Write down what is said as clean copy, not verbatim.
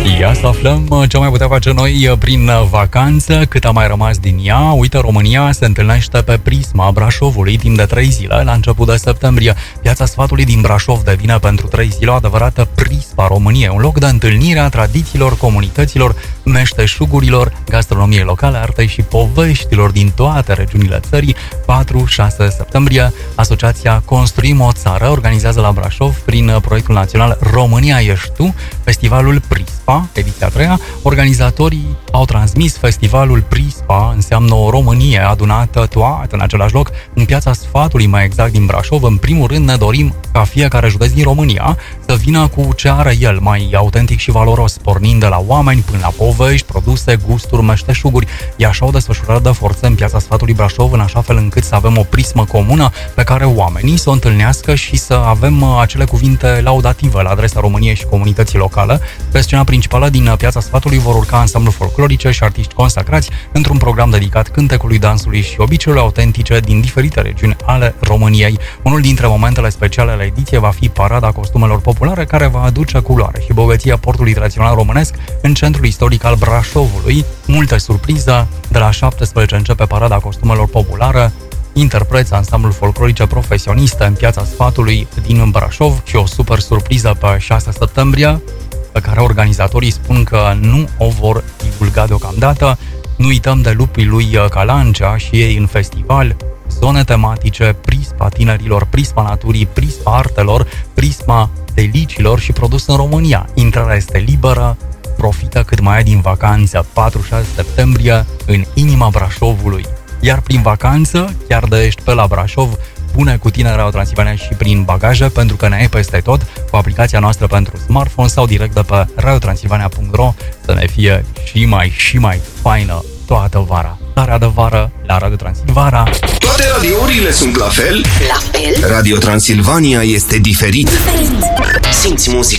Ia să aflăm ce mai putea face noi prin vacanță, cât a mai rămas din ea. Uite, România se întâlnește pe prisma Brașovului timp de 3 zile, la început de septembrie. Piața Sfatului din Brașov devine pentru 3 zile o adevărată prisma României, un loc de întâlnire a tradițiilor, comunităților, meșteșugurilor, gastronomiei locale, artei și poveștilor din toate regiunile țării. 4-6 septembrie, Asociația Construim o Țară organizează la Brașov, prin proiectul național România Ești Tu, festivalul Prispa, ediția 3-a. Organizatorii au transmis festivalul Prispa, înseamnă o Românie adunată toată în același loc, în Piața Sfatului, mai exact din Brașov. În primul rând ne dorim ca fiecare județ din România să vină cu ce are el mai autentic și valoros, pornind de la oameni până la povești, produse, gusturi, meșteșuguri. E așa o desfășurare de forță în Piața Sfatului Brașov, în așa fel încât să avem o prismă comună pe care oamenii să o întâlnească și să avem acele cuvinte laudative la adresa României și comunității locale. Pe scena principală din Piața Sfatului vor urca ansambluri folclorice și artiști consacrați într-un program dedicat cântecului, dansului și obiceiurilor autentice din diferite regiuni ale României. Unul dintre momentele speciale ale ediției va fi parada costumelor populare, care va aduce culoare și bogăția portului tradițional românesc în centrul istoric al Brașovului. Multe surprize. De la 17 începe parada costumelor populare, interpreți, ansambluri folclorice profesioniste în Piața Sfatului din Brașov și o super surpriză pe 6 septembrie, pe care organizatorii spun că nu o vor divulga deocamdată. Nu uităm de lupii lui Calancea și ei în festival, zone tematice, prisma tinerilor, prisma naturii, prisma artelor, prisma delicilor și produs în România. Intrarea este liberă, profită cât mai ai din vacanță. 4-6 septembrie în inima Brașovului. Iar prin vacanță, chiar de ești pe la Brașov, pune cu tine Radio Transilvania și prin bagaje, pentru că ne ai peste tot cu aplicația noastră pentru smartphone sau direct de pe radiotransilvania.ro, să ne fie și mai faină toată vara. Starea de vară la Radio Transilvania. Toate radiourile sunt la fel? La fel? Radio Transilvania este diferit. Simți muzica